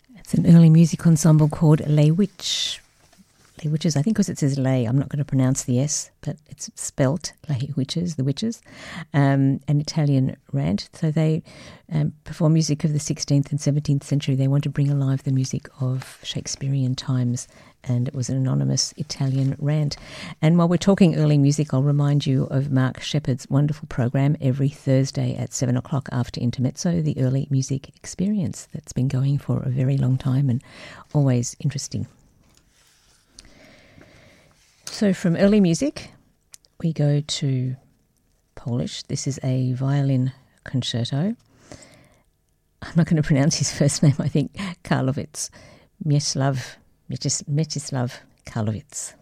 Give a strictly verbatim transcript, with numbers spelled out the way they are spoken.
It's an early music ensemble called Les Witch. Les Witches, I think because it says lay, I'm not going to pronounce the S, but it's spelt Les Witches, the Witches, um, an Italian rant. So they um, perform music of the sixteenth and seventeenth century. They want to bring alive the music of Shakespearean times, and it was an anonymous Italian rant. And while we're talking early music, I'll remind you of Mark Shepherd's wonderful program every Thursday at seven o'clock after Intermezzo, the Early Music Experience that's been going for a very long time and always interesting. So from early music, we go to Polish. This is a violin concerto. I'm not going to pronounce his first name, I think, Karlowitz. Mieczysław, Mieczysław Karlowitz.